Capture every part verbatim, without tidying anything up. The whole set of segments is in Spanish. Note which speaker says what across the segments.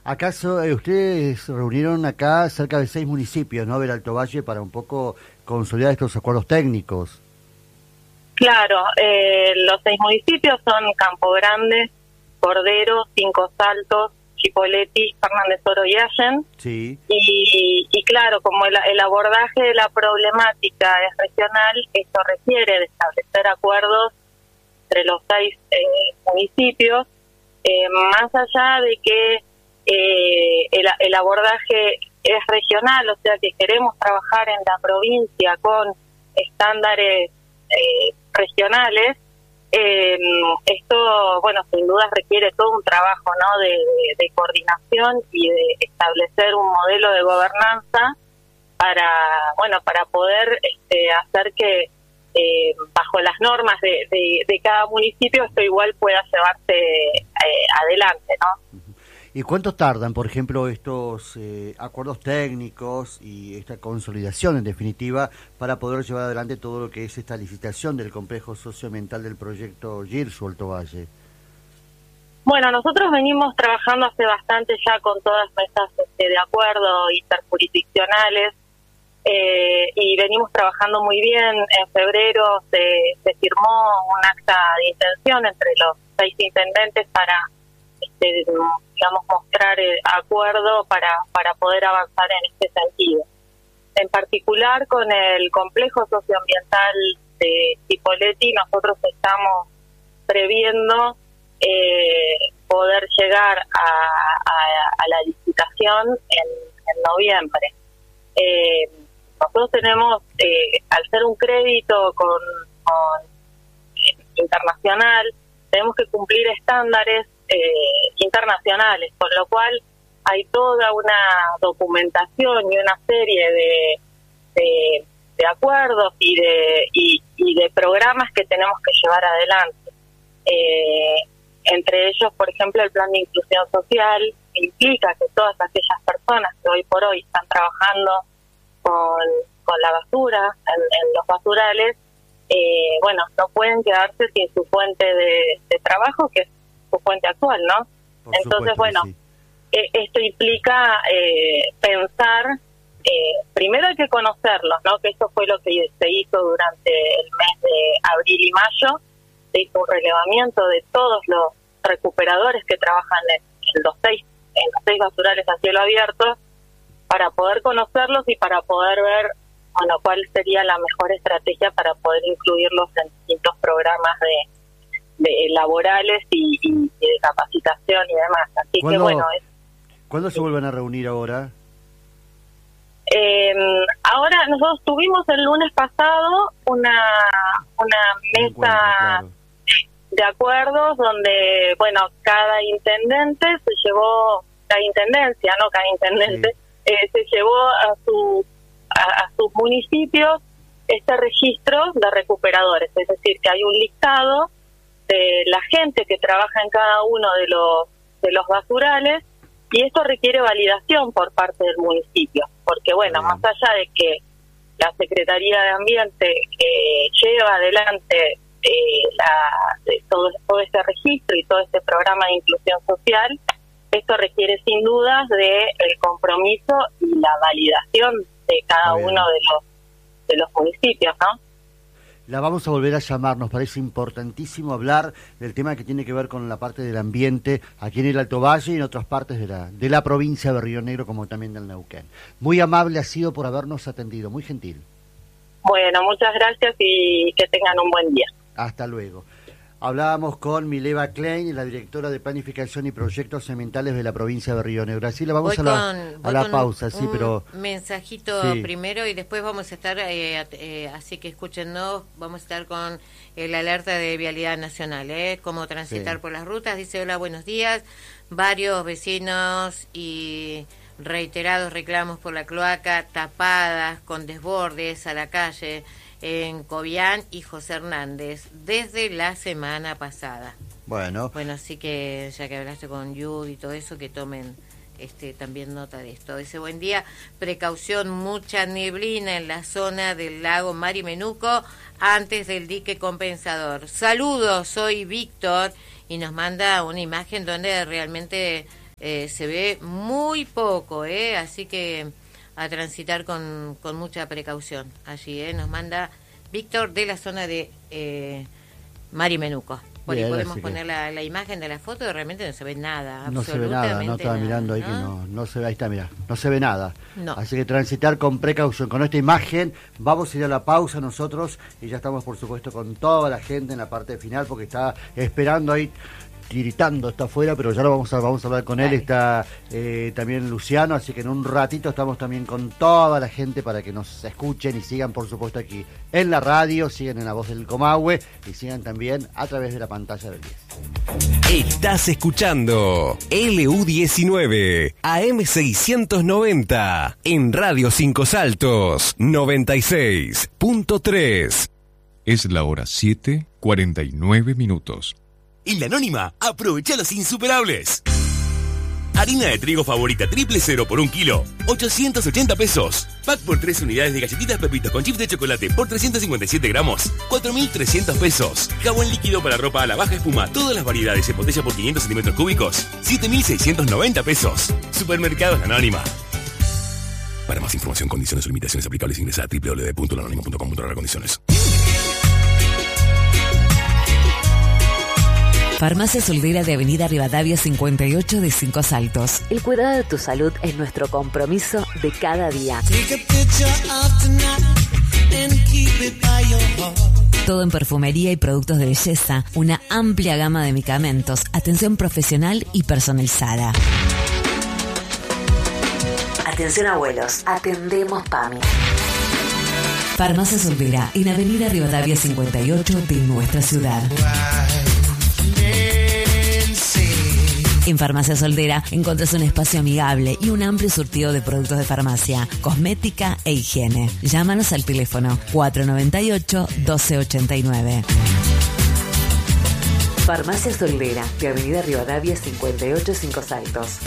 Speaker 1: ¿Acaso eh, ustedes se reunieron acá cerca de seis municipios, ¿no? Del Alto Valle para un poco consolidar estos acuerdos técnicos?
Speaker 2: Claro, eh, los seis municipios son Campo Grande, Cordero, Cinco Saltos, Chipoleti, Fernández Oro y Allen.
Speaker 1: Sí.
Speaker 2: Y, y claro, como el, el abordaje de la problemática es regional, esto requiere de establecer acuerdos entre los seis eh, municipios, eh, más allá de que eh, el, el abordaje es regional, o sea que queremos trabajar en la provincia con estándares eh, regionales. Eh, esto, bueno, sin duda requiere todo un trabajo, ¿no?, de, de, de coordinación y de establecer un modelo de gobernanza para, bueno, para poder este, hacer que eh, bajo las normas de, de, de cada municipio esto igual pueda llevarse eh, adelante, ¿no?
Speaker 1: ¿Y cuánto tardan, por ejemplo, estos eh, acuerdos técnicos y esta consolidación, en definitiva, para poder llevar adelante todo lo que es esta licitación del complejo socioambiental del proyecto Girsu Alto Valle?
Speaker 2: Bueno, nosotros venimos trabajando hace bastante ya con todas mesas este, de acuerdo interjurisdiccionales eh, y venimos trabajando muy bien. En febrero se, se firmó un acta de intención entre los seis intendentes para Este, digamos, mostrar el acuerdo para, para poder avanzar en este sentido. En particular, con el complejo socioambiental de Chipoleti, nosotros estamos previendo eh, poder llegar a, a, a la licitación en, en noviembre. Eh, nosotros tenemos, eh, al ser un crédito con, con eh, internacional, tenemos que cumplir estándares Eh, internacionales, con lo cual hay toda una documentación y una serie de, de, de acuerdos y de, y, y de programas que tenemos que llevar adelante. Eh, entre ellos, por ejemplo, el plan de inclusión social implica que todas aquellas personas que hoy por hoy están trabajando con, con la basura en, en los basurales, eh, bueno, no pueden quedarse sin su fuente de, de trabajo, que es su fuente actual, ¿no?
Speaker 1: Por
Speaker 2: Entonces,
Speaker 1: supuesto,
Speaker 2: bueno,
Speaker 1: sí.
Speaker 2: eh, esto implica eh, pensar, eh, primero hay que conocerlos, ¿no? Que eso fue lo que se hizo durante el mes de abril y mayo, se hizo un relevamiento de todos los recuperadores que trabajan en, en los seis en los seis basurales a cielo abierto, para poder conocerlos y para poder ver, bueno, cuál sería la mejor estrategia para poder incluirlos en distintos programas de de laborales y, y, y de capacitación y demás. Así que bueno, es,
Speaker 1: ¿cuándo se vuelven a reunir ahora?
Speaker 2: Eh, ahora nosotros tuvimos el lunes pasado una una mesa
Speaker 1: claro.
Speaker 2: de acuerdos donde, bueno, cada intendente se llevó, cada intendencia, no cada intendente, sí. eh, se llevó a su a, a sus municipios este registro de recuperadores, es decir, que hay un listado de la gente que trabaja en cada uno de los de los basurales, y esto requiere validación por parte del municipio, porque bueno, más allá de que la Secretaría de Ambiente eh, lleva adelante eh, la, de todo, todo este registro y todo este programa de inclusión social, esto requiere sin dudas de el compromiso y la validación de cada uno de los de los municipios, ¿no?
Speaker 1: La vamos a volver a llamar, nos parece importantísimo hablar del tema que tiene que ver con la parte del ambiente aquí en el Alto Valle y en otras partes de la de la provincia de Río Negro, como también del Neuquén. Muy amable ha sido por habernos atendido, muy gentil.
Speaker 2: Bueno, muchas gracias y que tengan un buen día.
Speaker 1: Hasta luego. Hablábamos con Mileva Klein, la directora de Planificación y Proyectos Ambientales de la provincia de Río Negro. Así le vamos
Speaker 3: voy
Speaker 1: a la,
Speaker 3: con,
Speaker 1: a la
Speaker 3: con
Speaker 1: pausa,
Speaker 3: un,
Speaker 1: sí, pero...
Speaker 3: mensajito sí. primero y después vamos a estar, eh, eh, así que escúchenos, vamos a estar con el alerta de Vialidad Nacional, ¿eh? Cómo transitar sí. por las rutas. Dice, hola, buenos días. Varios vecinos y reiterados reclamos por la cloaca, tapadas, con desbordes a la calle, en Cobián y José Hernández desde la semana pasada.
Speaker 1: Bueno.
Speaker 3: Bueno, así que ya que hablaste con Yud y todo eso, que tomen este también nota de esto. Dice, buen día, precaución, mucha neblina en la zona del lago Marimenuco antes del dique compensador. Saludos, soy Víctor, y nos manda una imagen donde realmente eh, se ve muy poco, ¿eh? Así que a transitar con, con mucha precaución allí, ¿eh? Nos manda Víctor de la zona de eh, Marimenuco. Por ahí podemos poner que... la, la imagen de la foto y realmente no se ve nada.
Speaker 1: No se ve nada, no estaba
Speaker 3: nada,
Speaker 1: mirando ahí
Speaker 3: ¿no?
Speaker 1: que no, no se ve, ahí está, mira, no se ve nada.
Speaker 3: No.
Speaker 1: Así que transitar con precaución. Con esta imagen vamos a ir a la pausa nosotros y ya estamos por supuesto con toda la gente en la parte final porque está esperando ahí, tiritando, está afuera, pero ya lo vamos a, vamos a hablar con él. Está eh, también Luciano, así que en un ratito estamos también con toda la gente para que nos escuchen y sigan por supuesto aquí en la radio, sigan en La Voz del Comahue y sigan también a través de la pantalla del diez.
Speaker 4: Estás escuchando L U diecinueve A M seiscientos noventa en Radio Cinco Saltos noventa y seis punto tres.
Speaker 5: Es la hora siete, cuarenta y nueve minutos.
Speaker 6: En La Anónima, aprovecha los insuperables. Harina de trigo favorita triple cero por un kilo, ochocientos ochenta pesos. Pack por tres unidades de galletitas Pepitos con chips de chocolate por trescientos cincuenta y siete gramos, cuatro mil trescientos pesos. Jabón líquido para ropa a la baja espuma, todas las variedades en botella por quinientos centímetros cúbicos, siete mil seiscientos noventa pesos. Supermercados La Anónima. Para más información, condiciones o limitaciones aplicables, ingresa a doble u doble u doble u punto la anónima punto com punto a r condiciones.
Speaker 7: Farmacia Soldera de Avenida Rivadavia cincuenta y ocho de Cinco Saltos. El cuidado de tu salud es nuestro compromiso de cada día. Todo en perfumería y productos de belleza, una amplia gama de medicamentos, atención profesional y personalizada. Atención abuelos, atendemos PAMI. Farmacia Soldera en Avenida Rivadavia cincuenta y ocho de nuestra ciudad. En Farmacia Soldera encontrás un espacio amigable y un amplio surtido de productos de farmacia, cosmética e higiene. Llámanos al teléfono cuatro nueve ocho, doce ochenta y nueve. Farmacia Soldera de Avenida Rivadavia cincuenta y ocho, Cinco Saltos.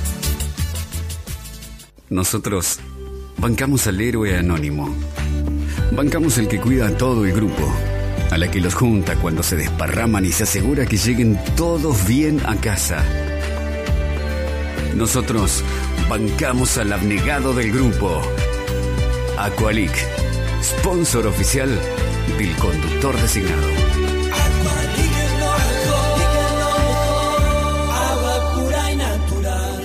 Speaker 8: Nosotros bancamos al héroe anónimo. Bancamos el que cuida a todo el grupo, a la que los junta cuando se desparraman y se asegura que lleguen todos bien a casa. Nosotros bancamos al abnegado del grupo. Aqualic, sponsor oficial del conductor designado.
Speaker 9: Agua pura y natural.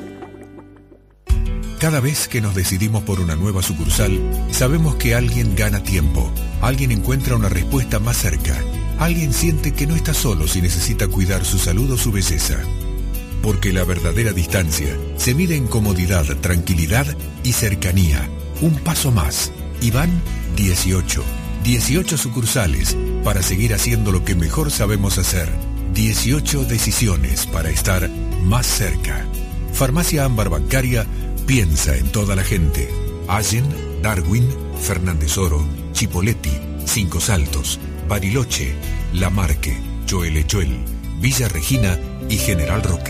Speaker 10: Cada vez que nos decidimos por una nueva sucursal, sabemos que alguien gana tiempo, alguien encuentra una respuesta más cerca, alguien siente que no está solo si necesita cuidar su salud o su belleza. Porque la verdadera distancia se mide en comodidad, tranquilidad y cercanía. Un paso más. Y van dieciocho. dieciocho sucursales para seguir haciendo lo que mejor sabemos hacer. dieciocho decisiones para estar más cerca. Farmacia Ámbar Bancaria piensa en toda la gente. Allen, Darwin, Fernández Oro, Chipoleti, Cinco Saltos, Bariloche, Lamarque, Choelechuel, Villa Regina y General Roca.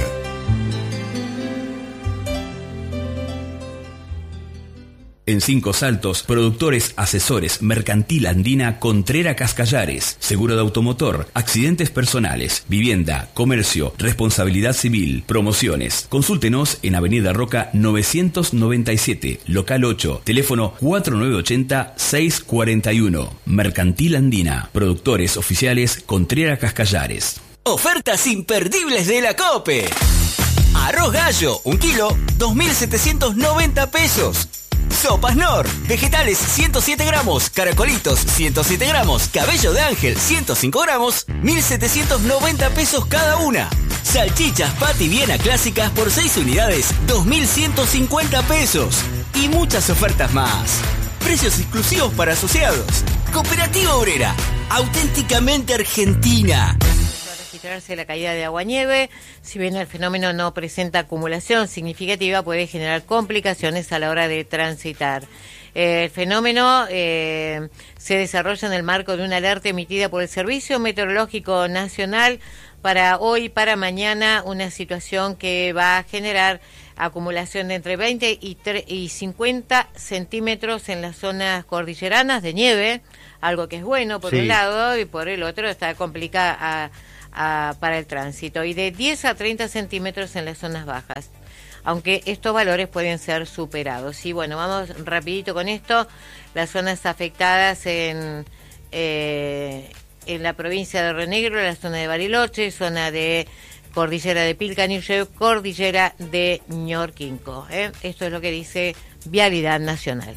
Speaker 6: En Cinco Saltos, productores, asesores, Mercantil Andina, Contrera Cascallares, seguro de automotor, accidentes personales, vivienda, comercio, responsabilidad civil, promociones. Consúltenos en Avenida Roca novecientos noventa y siete, local ocho, teléfono cuatro nueve ocho cero, seis cuatro uno. Mercantil Andina, productores oficiales, Contrera Cascallares.
Speaker 11: Ofertas imperdibles de la COPE. Arroz gallo, un kilo, dos mil setecientos noventa pesos. Sopas Nor, vegetales ciento siete gramos, caracolitos ciento siete gramos, cabello de ángel ciento cinco gramos, mil setecientos noventa pesos cada una. Salchichas Pati Viena clásicas por seis unidades, dos mil ciento cincuenta pesos. Y muchas ofertas más. Precios exclusivos para asociados. Cooperativa Obrera, auténticamente argentina.
Speaker 3: Registrarse la caída de agua-nieve, si bien el fenómeno no presenta acumulación significativa, puede generar complicaciones a la hora de transitar. Eh, el fenómeno eh, se desarrolla en el marco de una alerta emitida por el Servicio Meteorológico Nacional para hoy, para mañana, una situación que va a generar acumulación de entre veinte y cincuenta centímetros en las zonas cordilleranas de nieve, algo que es bueno por sí. un lado, y por el otro está complicada a a, para el tránsito y de diez a treinta centímetros en las zonas bajas, aunque estos valores pueden ser superados. Y bueno, vamos rapidito con esto. Las zonas afectadas en, eh, en la provincia de Río Negro, la zona de Bariloche, zona de Cordillera de Pilcanillo, Cordillera de Ñorquinco. ¿eh? Esto es lo que dice Vialidad Nacional.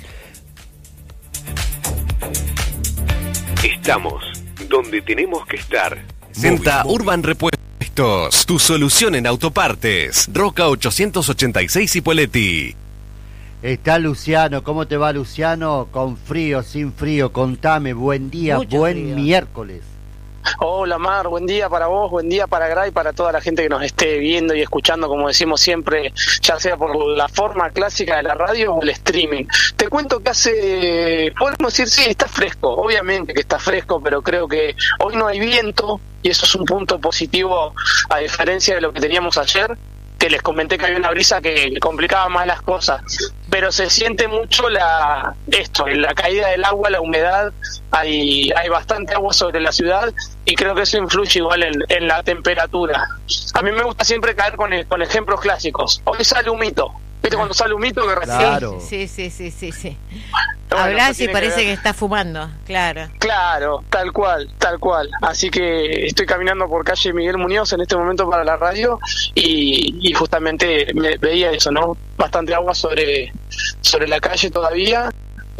Speaker 4: Estamos donde tenemos que estar. Senta Urban Repuestos, tu solución en autopartes. Roca ochocientos ochenta y seis Ipoleti.
Speaker 1: Está Luciano, ¿cómo te va, Luciano? Con frío, sin frío, contame, buen día, Mucho buen frío. Miércoles.
Speaker 12: Hola Mar, buen día para vos, buen día para Gra y para toda la gente que nos esté viendo y escuchando, como decimos siempre, ya sea por la forma clásica de la radio o el streaming. Te cuento que hace, podemos decir, sí, está fresco, obviamente que está fresco, pero creo que hoy no hay viento y eso es un punto positivo a diferencia de lo que teníamos ayer, que les comenté que había una brisa que complicaba más las cosas, pero se siente mucho la esto, la caída del agua, la humedad, hay hay bastante agua sobre la ciudad y creo que eso influye igual en, en la temperatura. A mí me gusta siempre caer con, el, con ejemplos clásicos. Hoy sale humito, ¿viste cuando sale humito? Que
Speaker 3: claro. Sí, sí, sí, sí, sí. Bueno, hablas y parece que, que está fumando, claro.
Speaker 12: Claro, tal cual, tal cual. Así que estoy caminando por calle Miguel Muñoz en este momento para la radio y, y justamente me veía eso, ¿no? Bastante agua sobre, sobre la calle todavía.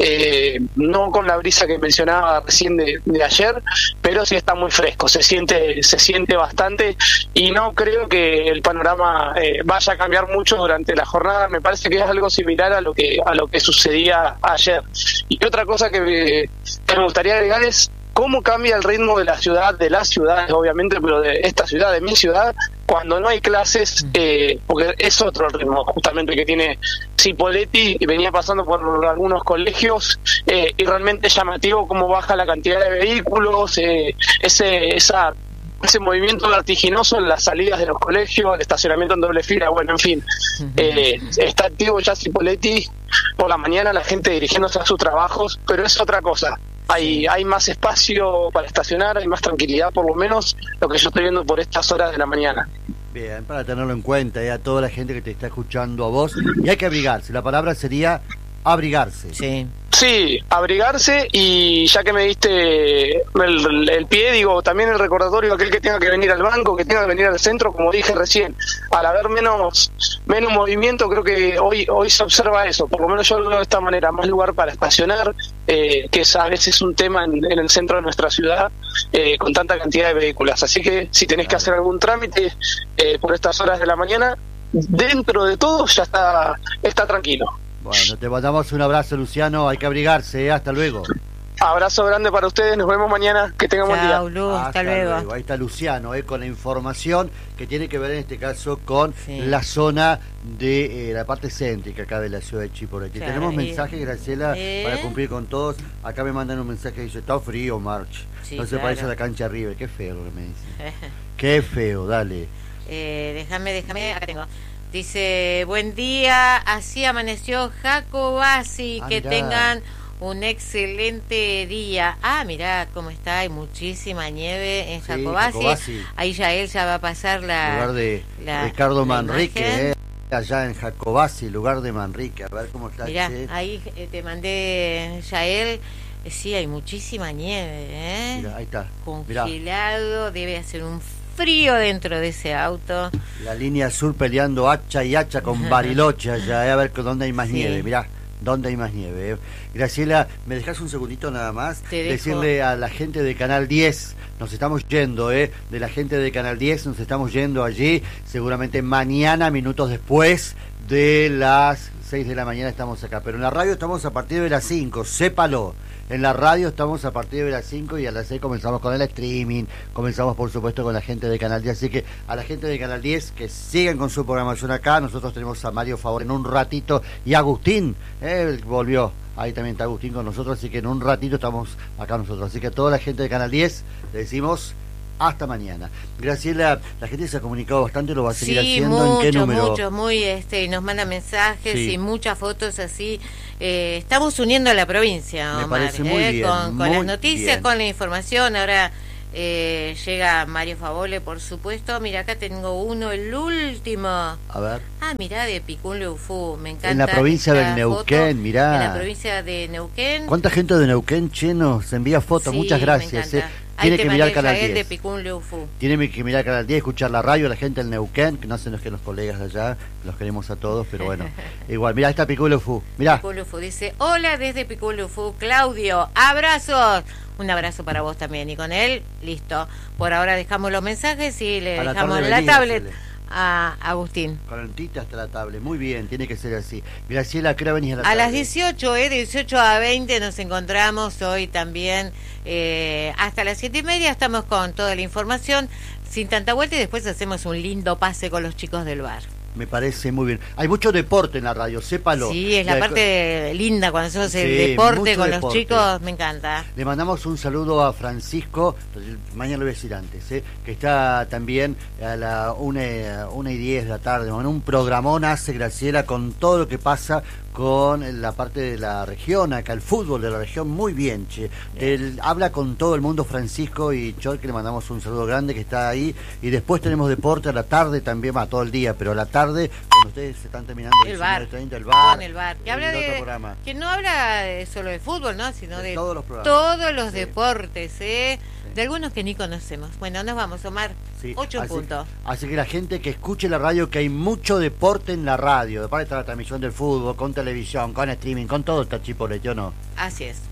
Speaker 12: Eh, no con la brisa que mencionaba recién de, de ayer, pero sí está muy fresco, se siente se siente bastante y no creo que el panorama eh, vaya a cambiar mucho durante la jornada. Me parece que es algo similar a lo que a lo que sucedía ayer. Y otra cosa que me, que me gustaría agregar es cómo cambia el ritmo de la ciudad, de las ciudades obviamente, pero de esta ciudad, de mi ciudad, cuando no hay clases, eh, porque es otro ritmo justamente que tiene Cipolletti, y venía pasando por algunos colegios, eh, y realmente llamativo cómo baja la cantidad de vehículos, eh, ese esa ese movimiento vertiginoso en las salidas de los colegios, el estacionamiento en doble fila, bueno, en fin, eh, está activo ya Cipolletti por la mañana, la gente dirigiéndose a sus trabajos, pero es otra cosa. Hay, hay más espacio para estacionar, hay más tranquilidad, por lo menos lo que yo estoy viendo por estas horas de la mañana.
Speaker 1: Bien, para tenerlo en cuenta, eh, a toda la gente que te está escuchando a vos, y hay que abrigarse, la palabra sería abrigarse.
Speaker 3: Sí.
Speaker 12: Sí, abrigarse, y ya que me diste el, el pie, digo, también el recordatorio, aquel que tenga que venir al banco, que tenga que venir al centro, como dije recién, al haber menos menos movimiento, creo que hoy hoy se observa eso, por lo menos yo lo veo de esta manera, más lugar para estacionar, eh, que es a veces un tema en, en el centro de nuestra ciudad, eh, con tanta cantidad de vehículos, así que si tenés que hacer algún trámite eh, por estas horas de la mañana, dentro de todo ya está está tranquilo.
Speaker 1: Bueno, te mandamos un abrazo, Luciano, hay que abrigarse, ¿eh? Hasta luego.
Speaker 12: Abrazo grande para ustedes, nos vemos mañana, que tengan buen día.
Speaker 3: Lu, hasta, hasta luego. luego.
Speaker 1: Ahí está Luciano, eh, con la información que tiene que ver en este caso con sí. la zona de eh, la parte céntrica acá de la ciudad de Chipolletti. Claro, tenemos mensajes, Graciela, ¿eh? para cumplir con todos. Acá me mandan un mensaje que dice, está frío, March. Sí, no se claro. parece a la cancha River. Qué feo lo que me dicen. Qué feo, dale.
Speaker 3: Eh, déjame, déjame, acá tengo. Dice, buen día, así amaneció Jacobasi, que mirá. tengan un excelente día. Ah, mirá cómo está, hay muchísima nieve en sí, Jacobasi. Jacobasi. Ahí ya él ya va a pasar la...
Speaker 1: lugar de
Speaker 3: la,
Speaker 1: Ricardo
Speaker 3: la
Speaker 1: Manrique, eh, allá en Jacobasi, lugar de Manrique, a ver cómo está.
Speaker 3: Mirá,
Speaker 1: che.
Speaker 3: ahí eh, te mandé ya él, eh, sí, hay muchísima nieve, ¿eh?
Speaker 1: Mirá, ahí está.
Speaker 3: Congelado, mirá. Debe hacer un frío dentro de ese auto.
Speaker 1: La línea sur peleando hacha y hacha con Bariloche allá, eh, a ver dónde hay más sí. nieve, mirá, dónde hay más nieve. Eh. Graciela, ¿me dejás un segundito nada más?
Speaker 3: Te
Speaker 1: Decirle
Speaker 3: dejo.
Speaker 1: a la gente de Canal diez, nos estamos yendo, eh, de la gente de Canal diez, nos estamos yendo allí, seguramente mañana, minutos después de las seis de la mañana estamos acá, pero en la radio estamos a partir de las cinco, sépalo. En la radio estamos a partir de las cinco y a las seis comenzamos con el streaming, comenzamos por supuesto con la gente de Canal diez, así que a la gente de Canal diez que sigan con su programación acá, nosotros tenemos a Mario Favor en un ratito y Agustín, eh, volvió, ahí también está Agustín con nosotros, así que en un ratito estamos acá nosotros, así que a toda la gente de Canal diez le decimos hasta mañana. Graciela, la gente se ha comunicado bastante, lo va a seguir
Speaker 3: sí,
Speaker 1: haciendo.
Speaker 3: Mucho,
Speaker 1: ¿en qué número?
Speaker 3: Mucho, muy, este, nos manda mensajes
Speaker 1: sí.
Speaker 3: y muchas fotos así. Eh, estamos uniendo a la provincia,
Speaker 1: Me
Speaker 3: Omar,
Speaker 1: parece muy
Speaker 3: eh,
Speaker 1: bien,
Speaker 3: con, con
Speaker 1: muy
Speaker 3: las noticias,
Speaker 1: bien.
Speaker 3: con la información. Ahora Eh, llega Mario Favole, por supuesto. Mira, acá tengo uno, el último.
Speaker 1: A ver.
Speaker 3: Ah, mirá, de Picún Leufú, me encanta.
Speaker 1: En la provincia del Neuquén, mirá.
Speaker 3: En la provincia de Neuquén.
Speaker 1: ¿Cuánta gente de Neuquén, che, nos envía fotos?
Speaker 3: Sí,
Speaker 1: muchas gracias. Eh.
Speaker 3: Tiene
Speaker 1: que mirar Canal diez.
Speaker 3: De Picún Leufú.
Speaker 1: Tiene que mirar Canal diez, escuchar la radio, la gente del Neuquén, que no sé los que los colegas de allá, los queremos a todos, pero bueno. Igual, mirá, está Picún Leufú. Mirá.
Speaker 3: Picún Leufú dice, hola desde Picún Leufú, Claudio, abrazos. Un abrazo para vos también. Y con él, listo. Por ahora dejamos los mensajes y le a dejamos la, la tablet a Agustín.
Speaker 1: Calentita hasta la tablet. Muy bien, tiene que ser así. Graciela, ¿a qué hora venís a la
Speaker 3: A
Speaker 1: tablet?
Speaker 3: las dieciocho, eh, de dieciocho a veinte nos encontramos hoy también. Eh, hasta las siete y media estamos con toda la información, sin tanta vuelta, y después hacemos un lindo pase con los chicos del bar.
Speaker 1: Me parece muy bien. Hay mucho deporte en la radio, sépalo.
Speaker 3: Sí, es la, la parte linda cuando hacemos sí, el deporte con deporte. Los chicos, me encanta.
Speaker 1: Le mandamos un saludo a Francisco, mañana lo voy a decir antes, ¿eh? que está también a la una, una y diez de la tarde. Un programón hace Graciela con todo lo que pasa con la parte de la región, acá el fútbol de la región, muy bien, che. Él habla con todo el mundo, Francisco y Chor, que le mandamos un saludo grande, que está ahí. Y después tenemos deporte a la tarde también, va todo el día, pero a la tarde, cuando ustedes se están terminando
Speaker 3: el bar,
Speaker 1: treinta, el bar,
Speaker 3: con el bar, que habla de, que no habla de solo de fútbol, ¿no? Sino de, de todos los, todos los sí. deportes, ¿eh? Sí. De algunos que ni conocemos. Bueno, nos vamos, Omar. Sí. Ocho
Speaker 1: así,
Speaker 3: puntos.
Speaker 1: Así que la gente que escuche la radio, que hay mucho deporte en la radio, de parte de la transmisión del fútbol, con televisión, con streaming, con todo está chipolete, ¿o no?
Speaker 3: Así es.